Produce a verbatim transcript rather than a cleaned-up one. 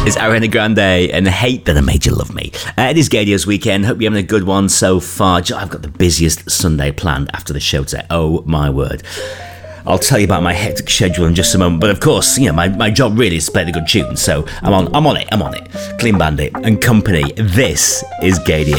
It's Ariana Grande and Hate That I Made You Love Me. Uh, it is Gadio's weekend. Hope you're having a good one so far. I've got the busiest Sunday planned after the show today. Oh my word. I'll tell you about my hectic schedule in just a moment. But of course, you know, my, my job really is to play the good tunes. So I'm on I'm on it, I'm on it. Clean Bandit and company. This is Gadio.